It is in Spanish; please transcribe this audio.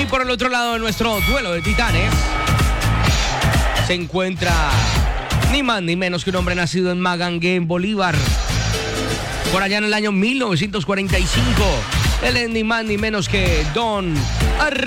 por el otro lado de nuestro duelo de titanes se encuentra ni más ni menos que un hombre nacido en Magangué, en Bolívar, por allá en el año 1945. Él es ni más ni menos que Don